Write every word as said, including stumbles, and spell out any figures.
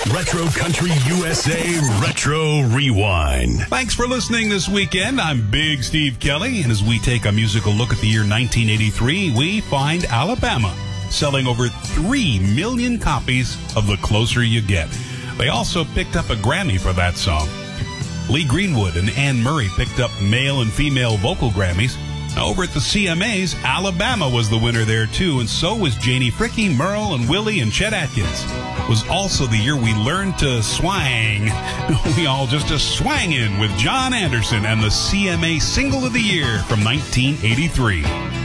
Retro Country U S A Retro Rewind. Thanks for listening this weekend. I'm Big Steve Kelly, and as we take a musical look at the year nineteen eighty-three, we find Alabama selling over three million copies of The Closer You Get. They also picked up a Grammy for that song. Lee Greenwood and Anne Murray picked up male and female vocal Grammys. Over at the C M As, Alabama was the winner there too, and so was Janie Fricke, Merle, and Willie, and Chet Atkins. It was also the year we learned to swang. We all just a swangin' with John Anderson and the C M A Single of the Year from nineteen eighty-three.